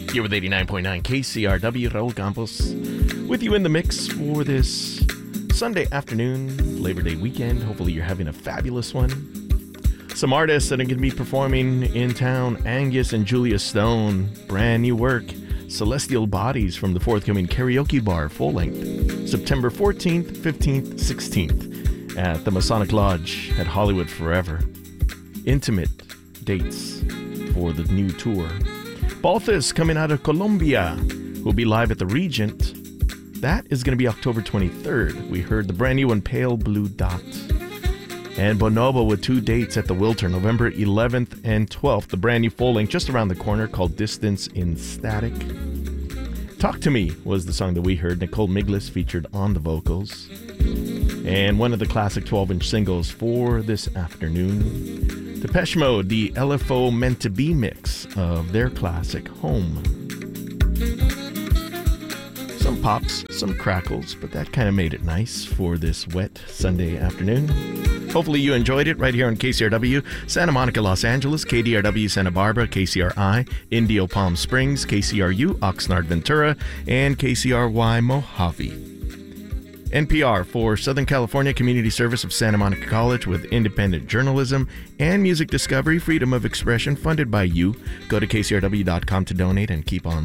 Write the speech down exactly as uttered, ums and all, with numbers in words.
Here with eighty-nine point nine K C R W, Raul Campos, with you in the mix for this Sunday afternoon, Labor Day weekend. Hopefully you're having a fabulous one. Some artists that are going to be performing in town: Angus and Julia Stone, brand new work, Celestial Bodies from the forthcoming Karaoke Bar, full length, September fourteenth, fifteenth, sixteenth at the Masonic Lodge at Hollywood Forever. Intimate dates for the new tour. Balthus coming out of Colombia, who'll be live at the Regent. That is going to be October twenty-third. We heard the brand new one, Pale Blue Dot. And Bonobo with two dates at the Wiltern, November eleventh and twelfth. The brand new full length just around the corner called Distance in Static. Talk to Me was the song that we heard. Nicole Miglis featured on the vocals. And one of the classic twelve-inch singles for this afternoon, Depeche Mode, the L F O Meant to Be mix of their classic Home. Some pops, some crackles, but that kind of made it nice for this wet Sunday afternoon. Hopefully you enjoyed it right here on K C R W, Santa Monica, Los Angeles, K D R W, Santa Barbara, K C R I, Indio, Palm Springs, K C R U, Oxnard, Ventura, and K C R Y, Mojave. N P R for Southern California Community Service of Santa Monica College with independent journalism and music discovery, freedom of expression funded by you. Go to K C R W dot com to donate and keep on